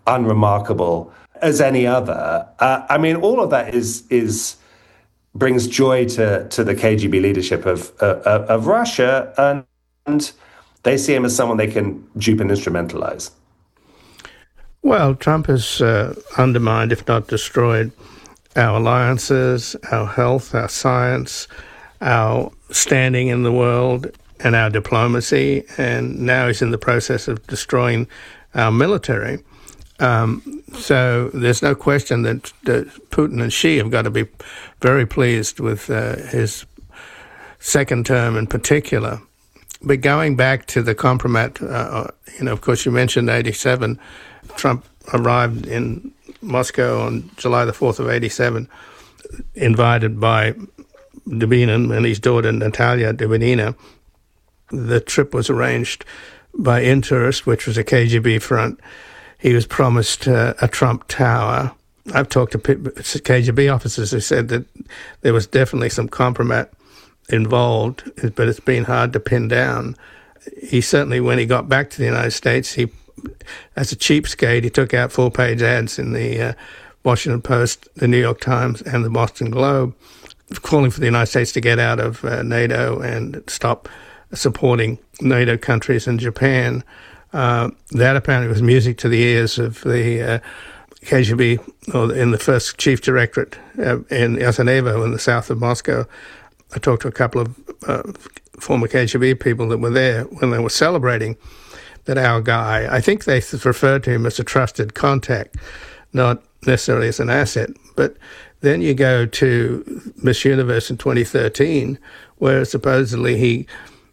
unremarkable as any other. I mean, all of that is brings joy to the KGB leadership of Russia, and they see him as someone they can dupe and instrumentalize. Well, Trump has undermined, if not destroyed, our alliances, our health, our science, our standing in the world, and our diplomacy, and now he's in the process of destroying our military. So there's no question that Putin and Xi have got to be very pleased with his second term in particular. But going back to the compromat, of course, you mentioned 87. Trump arrived in Moscow on July the 4th of 87, invited by Dubinin and his daughter Natalia Dubinina. The trip was arranged by Intourist, which was a KGB front. He was promised a Trump Tower. I've talked to KGB officers who said that there was definitely some compromat involved, but it's been hard to pin down. He certainly, when he got back to the United States, as a cheapskate, he took out full-page ads in the Washington Post, the New York Times, and the Boston Globe, calling for the United States to get out of NATO and stop supporting NATO countries and Japan. That apparently was music to the ears of the KGB, or in the first chief directorate in Yasenevo in the south of Moscow. I talked to a couple of former KGB people that were there when they were celebrating that our guy, I think they referred to him as a trusted contact, not necessarily as an asset. But then you go to Miss Universe in 2013, where supposedly he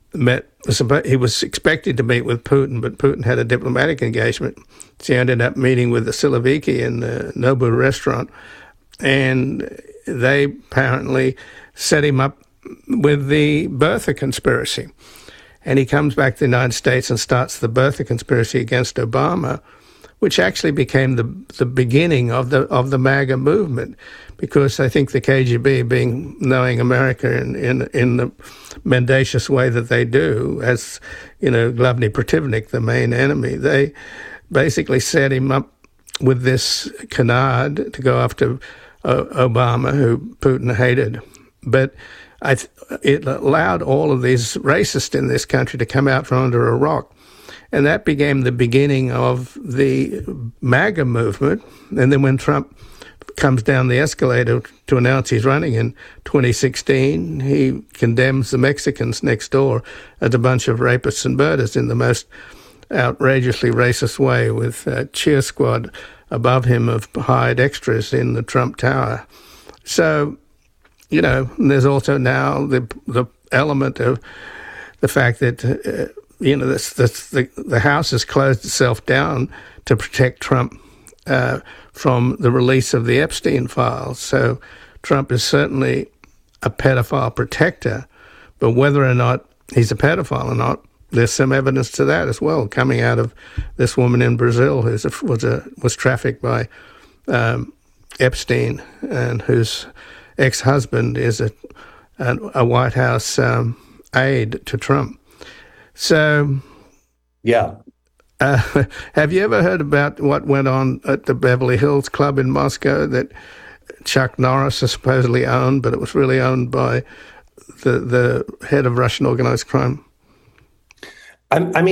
was expected to meet with Putin, but Putin had a diplomatic engagement. So he ended up meeting with the Siloviki in the Nobu restaurant, and they apparently set him up with the Bertha conspiracy. And he comes back to the United States and starts the Bertha conspiracy against Obama, which actually became the beginning of the MAGA movement, because I think the KGB, knowing America in the mendacious way that they do, as Glavny Protivnik, the main enemy, they basically set him up with this canard to go after Obama, who Putin hated. But it allowed all of these racists in this country to come out from under a rock. And that became the beginning of the MAGA movement. And then when Trump comes down the escalator to announce he's running in 2016, he condemns the Mexicans next door as a bunch of rapists and murderers in the most outrageously racist way, with a cheer squad above him of hired extras in the Trump Tower. So, there's also now the element of the fact that the House has closed itself down to protect Trump from the release of the Epstein files. So Trump is certainly a pedophile protector, but whether or not he's a pedophile or not, there's some evidence to that as well, coming out of this woman in Brazil who was trafficked by Epstein, and whose ex-husband is a White House aide to Trump. So, yeah. Have you ever heard about what went on at the Beverly Hills Club in Moscow that Chuck Norris has supposedly owned, but it was really owned by the head of Russian organized crime? I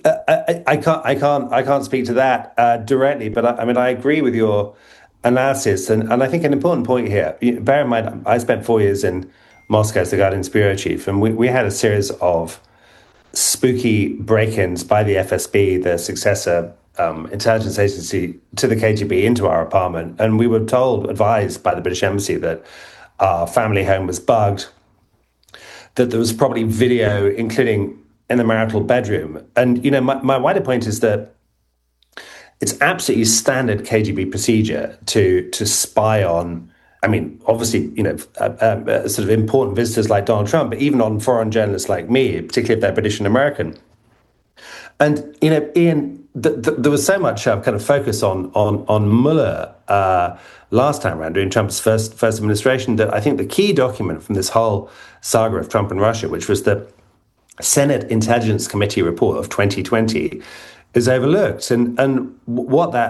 can't speak to that directly, but I agree with your analysis, and I think an important point here. Bear in mind, I spent 4 years in Moscow as the Guardian's bureau chief, and we had a series of spooky break-ins by the FSB, the successor intelligence agency to the KGB, into our apartment, and we were advised by the British Embassy that our family home was bugged, that there was probably video, including in the marital bedroom. And, my wider point is that it's absolutely standard KGB procedure to spy on, obviously, sort of important visitors like Donald Trump, but even on foreign journalists like me, particularly if they're British and American. And, Ian, there was so much kind of focus on Mueller last time around during Trump's first administration that I think the key document from this whole saga of Trump and Russia, which was the Senate Intelligence Committee report of 2020, is overlooked. And what that